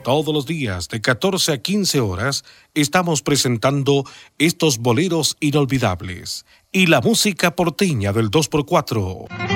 Todos los días de 14 a 15 horas estamos presentando estos boleros inolvidables y la música porteña del 2x4.